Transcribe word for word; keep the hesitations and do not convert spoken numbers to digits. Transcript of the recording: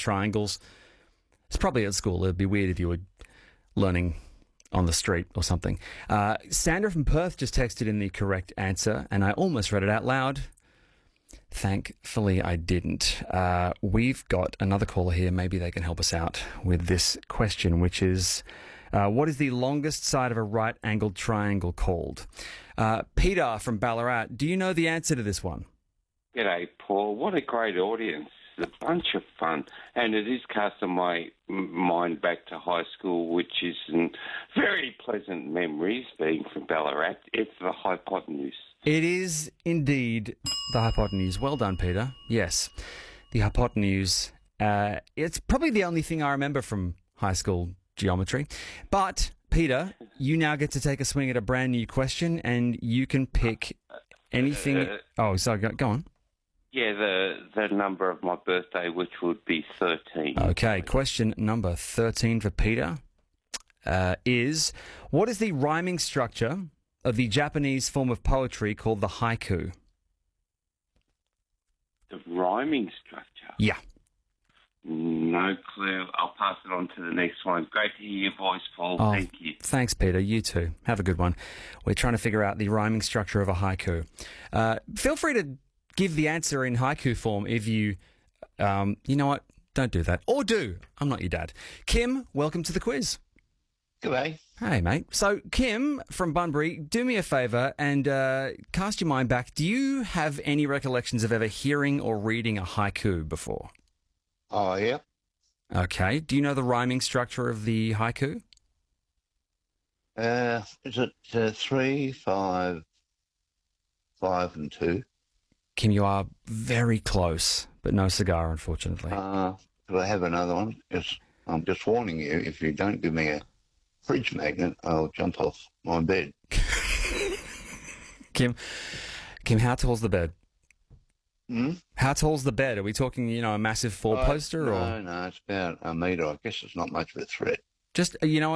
triangles. It's probably at school. It'd be weird if you were learning on the street or something. Uh, Sandra from Perth just texted in the correct answer, and I almost read it out loud. Thankfully, I didn't. Uh, we've got another caller here. Maybe they can help us out with this question, which is, uh, what is the longest side of a right-angled triangle called? Uh, Peter from Ballarat, do you know the answer to this one? G'day, Paul. What a great audience. It's a bunch of fun. And it is casting my mind back to high school, which is some very pleasant memories being from Ballarat. It's the hypotenuse. It is indeed the hypotenuse. Well done, Peter. Yes, the hypotenuse. Uh, it's probably the only thing I remember from high school geometry. But, Peter, you now get to take a swing at a brand new question, and you can pick anything. Uh, oh, sorry, go, go on. Yeah, the the number of my birthday, which would be thirteen. Okay, question number thirteen for Peter uh, is, what is the rhyming structure of the Japanese form of poetry called the haiku? The rhyming structure? Yeah. No clue. I'll pass it on to the next one. Great to hear your voice, Paul. Oh, Thank you. Thanks, Peter. You too. Have a good one. We're trying to figure out the rhyming structure of a haiku. Uh, feel free to give the answer in haiku form if you, um, you know what? Don't do that. Or do. I'm not your dad. Kim, welcome to the quiz. G'day. Hey, mate. So, Kim from Bunbury, do me a favour and uh, cast your mind back. Do you have any recollections of ever hearing or reading a haiku before? Oh, yeah. Okay. Do you know the rhyming structure of the haiku? Uh, is it uh, three, five, five, and two? Kim, you are very close, but no cigar, unfortunately. Uh, do I have another one? Yes. I'm just warning you, if you don't give me a fridge magnet, I'll jump off my bed. Kim, Kim, how tall's the bed? Hmm? How tall's the bed? Are we talking, you know, a massive four-poster? Uh, or no, no, it's about a metre. I guess it's not much of a threat. Just, you know